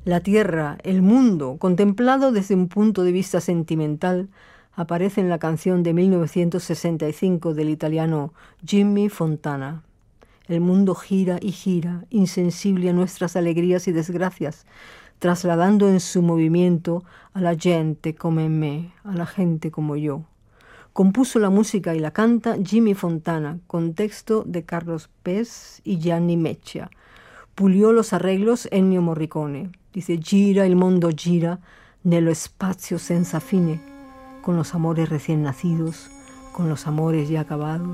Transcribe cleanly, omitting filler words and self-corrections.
La tierra, el mundo, contemplado desde un punto de vista sentimental, aparece en la canción de 1965 del italiano Jimmy Fontana. El mundo gira y gira, insensible a nuestras alegrías y desgracias, trasladando en su movimiento a la gente come me, a la gente como yo. Compuso la música y la canta Jimmy Fontana, con texto de Carlos Pes y Gianni Meccia. Pulió los arreglos Ennio Morricone. Dice, gira il mondo gira, nello spazio senza fine, con los amores recién nacidos, con los amores ya acabados,